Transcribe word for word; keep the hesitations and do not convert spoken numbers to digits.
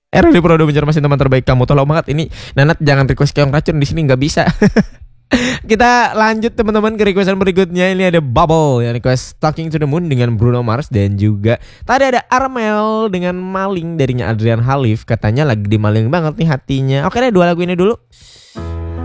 R D Pro udah mencari teman terbaik kamu. Tolong banget ini Nanat jangan request keong racun di sini nggak bisa. Kita lanjut teman-teman ke requestan berikutnya. Ini ada Bubble yang request Talking to the Moon dengan Bruno Mars. Dan juga tadi ada Armel dengan Maling darinya Adrian Halif. Katanya lagi dimaling banget nih hatinya. Oke deh, dua lagu ini dulu.